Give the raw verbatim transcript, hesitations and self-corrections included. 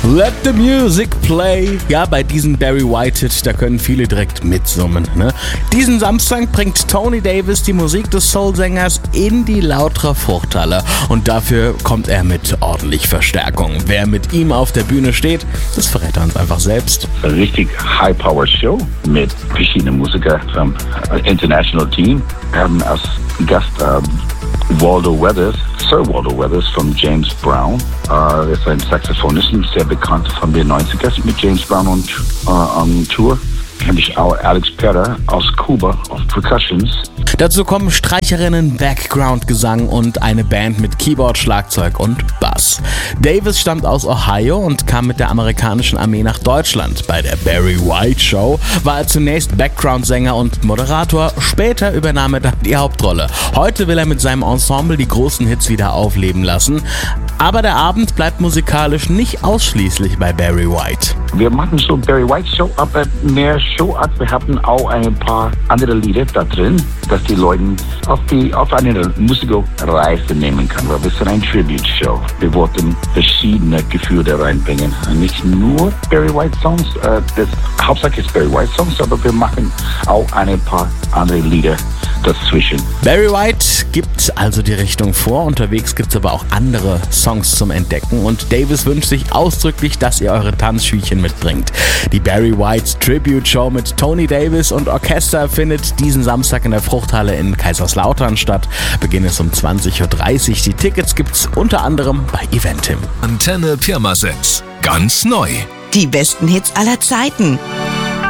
Let the music play. Ja, bei diesem Barry White-Hit, da können viele direkt mitsummen. Ne? Diesen Samstag bringt Tony Davis die Musik des Soul-Sängers in die Lautra Fruchthalle. Und dafür kommt er mit ordentlich Verstärkung. Wer mit ihm auf der Bühne steht, das verrät er uns einfach selbst. Eine richtig High-Power-Show mit verschiedenen Musikern vom International Team. Wir haben als Gast uh, Waldo Weathers, Sir Waldo Weathers von James Brown. Uh, er ist ein Saxophonist, sehr bekannt von den neunzigern mit James Brown on, uh, on Tour. Habe ich auch Alex Perra aus Kuba auf Percussions. Dazu kommen Streicherinnen, Background-Gesang und eine Band mit Keyboard, Schlagzeug und Bass. Davis stammt aus Ohio und kam mit der amerikanischen Armee nach Deutschland. Bei der Barry White Show war er zunächst Background-Sänger und Moderator, später übernahm er dann die Hauptrolle. Heute will er mit seinem Ensemble die großen Hits wieder aufleben lassen. Aber der Abend bleibt musikalisch nicht ausschließlich bei Barry White. Wir machen so Barry White Show, aber mehr Showart. Wir haben auch ein paar andere Lieder da drin, dass die Leute auf, die, auf eine Musikerreise nehmen können. Weil wir sind ein Tribute-Show. Wir wollten verschiedene Gefühle reinbringen. Nicht nur Barry White Songs, äh, das Hauptsache ist Barry White Songs, aber wir machen auch ein paar andere Lieder dazwischen. Barry White gibt also die Richtung vor. Unterwegs gibt es aber auch andere Songs zum Entdecken. Und Davis wünscht sich ausdrücklich, dass ihr eure Tanzschüchen mitbringt. Die Barry White Tribute Show mit Tony Davis und Orchester findet diesen Samstag in der Fruchthalle in Kaiserslautern statt. Beginn ist um zwanzig Uhr dreißig. Die Tickets gibt's unter anderem bei Eventim. Antenne Pirmasens. Ganz neu. Die besten Hits aller Zeiten.